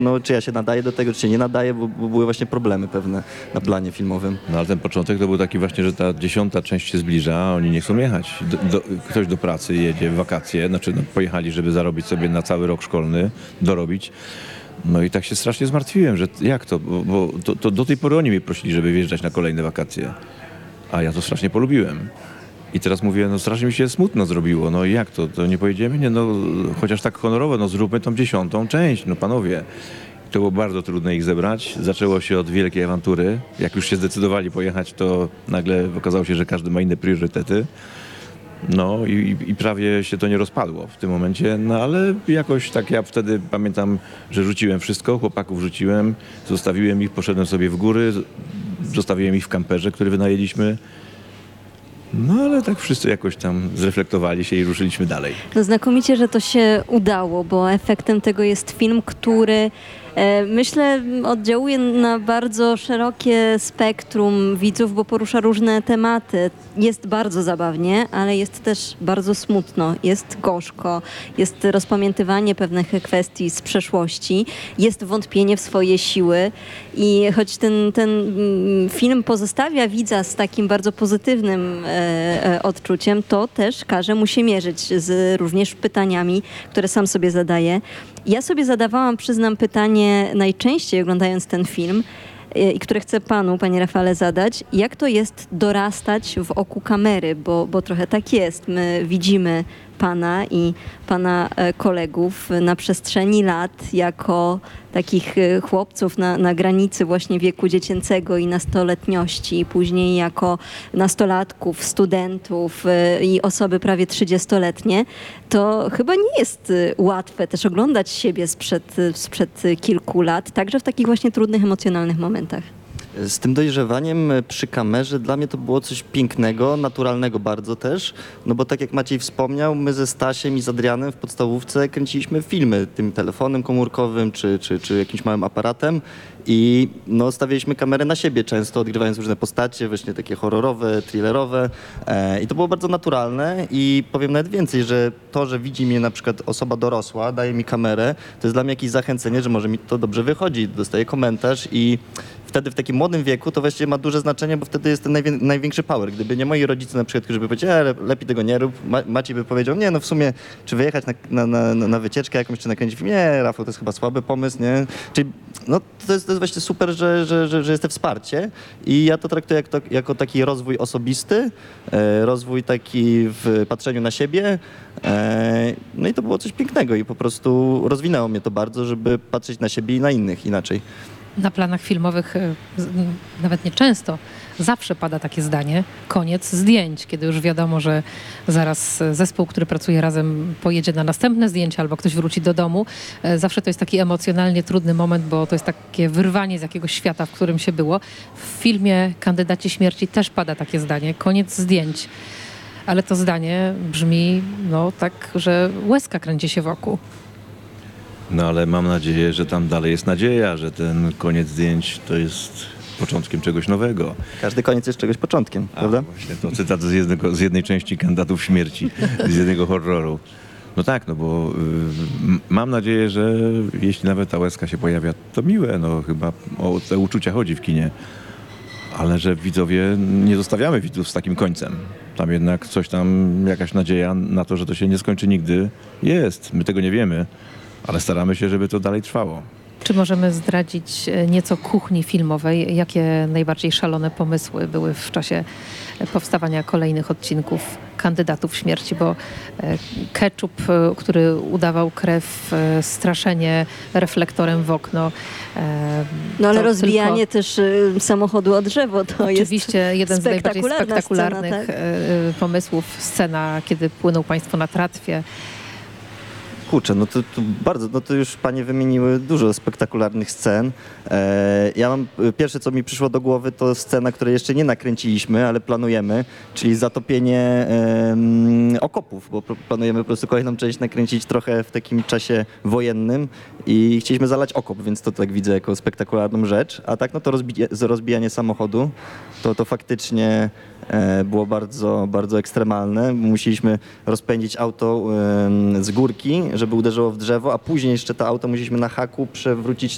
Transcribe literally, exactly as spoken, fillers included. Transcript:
no, czy ja się nadaję do tego, czy się nie nadaję, bo, bo były właśnie problemy pewne na planie filmowym. No ale ten początek to był taki właśnie, że ta dziesiąta część się zbliża, a oni nie chcą jechać. Do, do, ktoś do pracy jedzie w wakacje, znaczy no, pojechali, żeby zarobić sobie na cały rok szkolny, dorobić. No i tak się strasznie zmartwiłem, że jak to, bo, bo to, to do tej pory oni mnie prosili, żeby wjeżdżać na kolejne wakacje, a ja to strasznie polubiłem. I teraz mówię, no strasznie mi się smutno zrobiło, no i jak to, to nie pojedziemy? Nie, no chociaż tak honorowo, no zróbmy tą dziesiątą część, no panowie. To było bardzo trudne ich zebrać. Zaczęło się od wielkiej awantury. Jak już się zdecydowali pojechać, to nagle okazało się, że każdy ma inne priorytety. No i, i prawie się to nie rozpadło w tym momencie, no ale jakoś tak ja wtedy pamiętam, że rzuciłem wszystko, chłopaków rzuciłem, zostawiłem ich, poszedłem sobie w góry, zostawiłem ich w kamperze, który wynajęliśmy. No ale tak wszyscy jakoś tam zreflektowali się i ruszyliśmy dalej. No znakomicie, że to się udało, bo efektem tego jest film, który e, myślę oddziałuje na bardzo szerokie spektrum widzów, bo porusza różne tematy. Jest bardzo zabawnie, ale jest też bardzo smutno, jest gorzko, jest rozpamiętywanie pewnych kwestii z przeszłości, jest wątpienie w swoje siły i choć ten, ten film pozostawia widza z takim bardzo pozytywnym e, e, odczuciem, to też każe mu się mierzyć z również pytaniami, które sam sobie zadaje. Ja sobie zadawałam, przyznam, pytanie najczęściej oglądając ten film i które chcę panu, panie Rafale, zadać. Jak to jest dorastać w oku kamery? Bo, bo trochę tak jest. My widzimy pana i pana e, kolegów na przestrzeni lat jako takich e, chłopców na, na granicy właśnie wieku dziecięcego i nastoletniości, i później jako nastolatków, studentów e, i osoby prawie trzydziestoletnie. To chyba nie jest e, łatwe też oglądać siebie sprzed, sprzed kilku lat, także w takich właśnie trudnych, emocjonalnych momentach. Z tym dojrzewaniem przy kamerze dla mnie to było coś pięknego, naturalnego bardzo też, no bo tak jak Maciej wspomniał, my ze Stasiem i z Adrianem w podstawówce kręciliśmy filmy tym telefonem komórkowym czy, czy, czy jakimś małym aparatem i no, stawialiśmy kamerę na siebie często, odgrywając różne postacie, właśnie takie horrorowe, thrillerowe e, i to było bardzo naturalne i powiem nawet więcej, że to, że widzi mnie na przykład osoba dorosła, daje mi kamerę, to jest dla mnie jakieś zachęcenie, że może mi to dobrze wychodzi, dostaję komentarz i wtedy w takim młodym wieku to właściwie ma duże znaczenie, bo wtedy jest ten najwię- największy power. Gdyby nie moi rodzice na przykład, którzy by powiedzieli, e, lepiej tego nie rób, Ma- Maciej by powiedział, nie no w sumie, czy wyjechać na, na, na, na wycieczkę jakąś, czy nakręcić film, nie Rafał, to jest chyba słaby pomysł, nie? Czyli no to jest, to jest właśnie super, że, że, że, że jest to wsparcie i ja to traktuję jak to, jako taki rozwój osobisty, e, rozwój taki w patrzeniu na siebie, e, no i to było coś pięknego i po prostu rozwinęło mnie to bardzo, żeby patrzeć na siebie i na innych inaczej. Na planach filmowych e, z- m, nawet nie często, zawsze pada takie zdanie, koniec zdjęć, kiedy już wiadomo, że zaraz e, zespół, który pracuje razem, pojedzie na następne zdjęcia albo ktoś wróci do domu. E, Zawsze to jest taki emocjonalnie trudny moment, bo to jest takie wyrwanie z jakiegoś świata, w którym się było. W filmie Kandydaci śmierci też pada takie zdanie, koniec zdjęć. Ale to zdanie brzmi no tak, że łezka kręci się wokół. No ale mam nadzieję, że tam dalej jest nadzieja, że ten koniec zdjęć to jest początkiem czegoś nowego. Każdy koniec jest czegoś początkiem, A, prawda? właśnie to cytat z, jednego, z jednej części Kandydatów śmierci, z jednego horroru. No tak, no bo y, m- mam nadzieję, że jeśli nawet ta łezka się pojawia, to miłe, no chyba o te uczucia chodzi w kinie. Ale że widzowie, nie zostawiamy widzów z takim końcem. Tam jednak coś tam, jakaś nadzieja na to, że to się nie skończy nigdy jest. My tego nie wiemy, ale staramy się, żeby to dalej trwało. Czy możemy zdradzić e, nieco kuchni filmowej? Jakie najbardziej szalone pomysły były w czasie e, powstawania kolejnych odcinków Kandydatów śmierci? Bo e, ketchup, e, który udawał krew, e, straszenie reflektorem w okno. e, No ale to rozbijanie też y, samochodu o drzewo to jest Oczywiście jeden z najbardziej spektakularna spektakularnych scena, tak? e, e, pomysłów. Scena, kiedy płyną państwo na tratwie. Kurczę, no to, to bardzo, no to już panie wymieniły dużo spektakularnych scen. E, ja mam, pierwsze co mi przyszło do głowy to scena, której jeszcze nie nakręciliśmy, ale planujemy, czyli zatopienie em, okopów, bo pr- planujemy po prostu kolejną część nakręcić trochę w takim czasie wojennym i chcieliśmy zalać okop, więc to tak widzę jako spektakularną rzecz. A tak no to rozbija, rozbijanie samochodu, to, to faktycznie e, było bardzo, bardzo ekstremalne. Musieliśmy rozpędzić auto em, z górki, żeby uderzyło w drzewo, a później jeszcze to auto musieliśmy na haku przewrócić